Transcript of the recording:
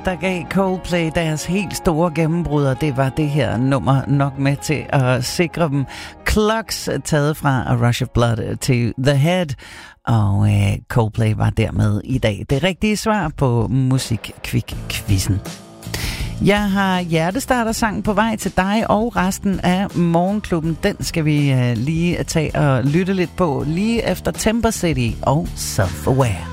der gav Coldplay deres helt store gennembrud, og det var det her nummer nok med til at sikre dem. Clocks taget fra A Rush of Blood til The Head, og Coldplay var dermed i dag det rigtige svar på Musikkvik-quizzen. Jeg har hjertestartersang på vej til dig og resten af Morgenklubben. Den skal vi lige tage og lytte lidt på lige efter Temper City og Self-Aware.